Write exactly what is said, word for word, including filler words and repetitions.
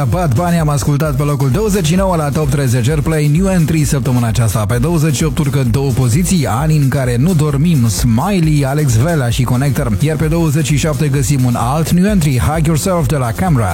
Bad Bunny am ascultat pe locul douăzeci și nouă la Top treizeci Airplay, New Entry săptămâna aceasta. Pe douăzeci și opt urcă două poziții, Ani în care nu dormim, Smiley, Alex Vela și Connector. Iar pe douăzeci și șapte găsim un alt New Entry, Hug Yourself de la Camera.